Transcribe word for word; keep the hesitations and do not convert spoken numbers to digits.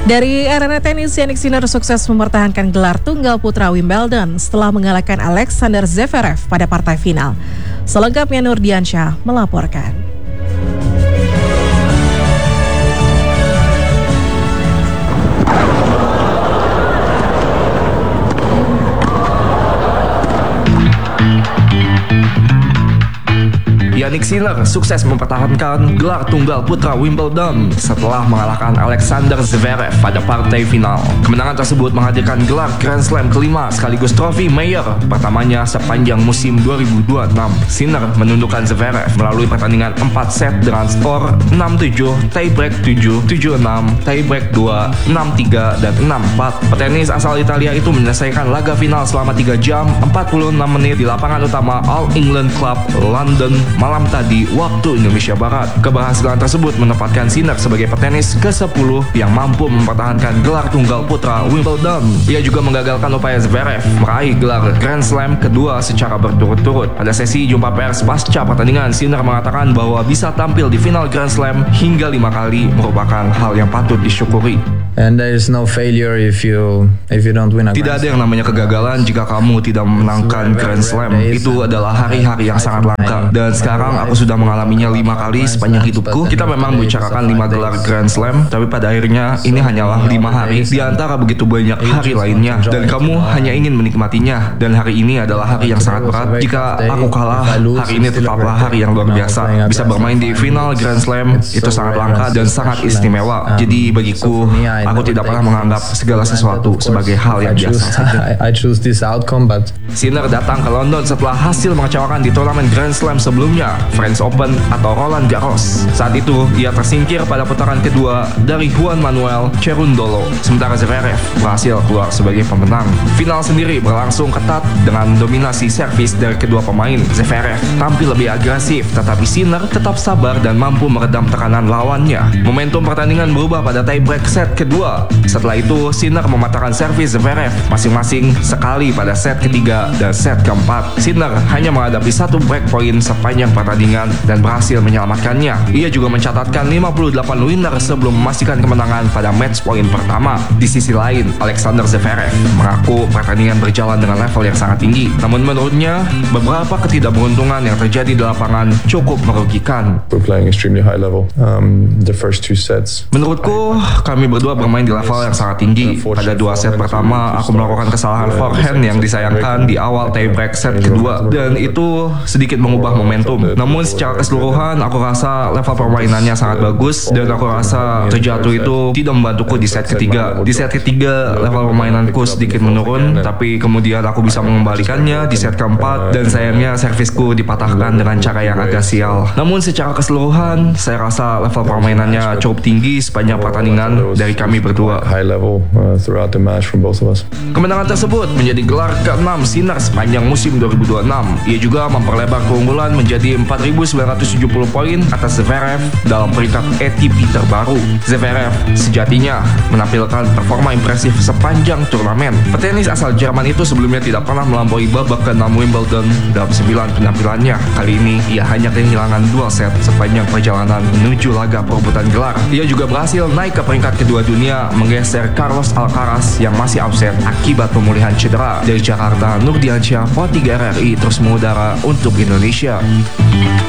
Dari arena tenis, Jannik Sinner sukses mempertahankan gelar tunggal putra Wimbledon setelah mengalahkan Alexander Zverev pada partai final. Selengkapnya Nur Diansyah melaporkan. Jannik Sinner sukses mempertahankan gelar tunggal putra Wimbledon setelah mengalahkan Alexander Zverev pada partai final. Kemenangan tersebut menghadirkan gelar Grand Slam kelima sekaligus trofi Mayer pertamanya sepanjang musim dua ribu dua puluh enam. Sinner menundukkan Zverev melalui pertandingan empat set dengan skor enam tujuh, tiebreak tujuh, tujuh enam, tiebreak dua, enam tiga, dan enam empat. Petenis asal Italia itu menyelesaikan laga final selama tiga jam empat puluh enam menit di lapangan utama All England Club, London, malam tadi waktu Indonesia Barat. Keberhasilan tersebut menempatkan Sinner sebagai petenis ke sepuluh yang mampu mempertahankan gelar tunggal putra Wimbledon. Ia juga menggagalkan upaya Zverev meraih gelar Grand Slam kedua secara berturut-turut. Pada sesi jumpa pers pasca pertandingan, Sinner mengatakan bahwa bisa tampil di final Grand Slam hingga lima kali merupakan hal yang patut disyukuri. And there is no failure if you if you don't win a Tidak ada yang namanya kegagalan jika kamu tidak memenangkan Grand Slam. Itu adalah hari-hari yang sangat langka. Dan sekarang aku sudah mengalaminya lima kali sepanjang hidupku. Kita memang membicarakan lima gelar Grand Slam, tapi pada akhirnya ini hanyalah lima hari di antara begitu banyak hari lainnya. Dan kamu hanya ingin menikmatinya. Dan hari ini adalah hari yang sangat berat. Jika aku kalah, hari ini tetaplah hari yang luar biasa. Bisa bermain di final Grand Slam itu sangat langka dan sangat istimewa. Jadi bagiku, aku tidak pernah menganggap segala sesuatu sebagai hal yang biasa. I choose this outcome, but Sinner datang ke London setelah hasil mengecewakan di turnamen Grand Slam sebelumnya, French Open atau Roland Garros. Saat itu, ia tersingkir pada putaran kedua dari Juan Manuel Cerundolo, sementara Zverev berhasil keluar sebagai pemenang. Final sendiri berlangsung ketat dengan dominasi servis dari kedua pemain. Zverev tampil lebih agresif, tetapi Sinner tetap sabar dan mampu meredam tekanan lawannya. Momentum pertandingan berubah pada tiebreak set kedua. Setelah itu, Sinner mematahkan servis Zverev masing-masing sekali pada set ketiga dan set keempat. Sinner hanya menghadapi satu break point sepanjang pertandingan dan berhasil menyelamatkannya. Ia juga mencatatkan lima puluh delapan winner sebelum memastikan kemenangan pada match point pertama. Di sisi lain, Alexander Zverev mengaku pertandingan berjalan dengan level yang sangat tinggi. Namun menurutnya, beberapa ketidakberuntungan yang terjadi di lapangan cukup merugikan. We're playing extremely high level. Um, the first two sets. Menurutku, kami berdua bermain di level yang sangat tinggi. Pada dua set pertama, aku melakukan kesalahan forehand yang disayangkan di awal tiebreak set kedua, dan itu sedikit mengubah momentum. Namun secara keseluruhan, aku rasa level permainannya sangat bagus, dan aku rasa terjatuh itu tidak membantuku di set ketiga. Di set ketiga, level permainanku sedikit menurun, tapi kemudian aku bisa mengembalikannya di set keempat, dan sayangnya servisku dipatahkan dengan cara yang agak sial. Namun secara keseluruhan, saya rasa level permainannya cukup tinggi sepanjang pertandingan dari kami berdua. High level uh, throughout the match from both of us. Kemenangan tersebut menjadi gelar keenam Sinner sepanjang musim dua ribu dua puluh enam. Ia juga memperlebar keunggulan menjadi empat ribu sembilan ratus tujuh puluh poin atas Zverev dalam peringkat A T P terbaru. Zverev sejatinya menampilkan performa impresif sepanjang turnamen. Petenis asal Jerman itu sebelumnya tidak pernah melampaui babak keenam Wimbledon dalam sembilan penampilannya. Kali ini ia hanya kehilangan dua set sepanjang perjalanan menuju laga perebutan gelar. Ia juga berhasil naik ke peringkat kedua dunia, menggeser Carlos Alcaraz yang masih absen akibat pemulihan cedera. Dari Jakarta, Nur Diansyah, Pro tiga R R I terus mengudara untuk Indonesia.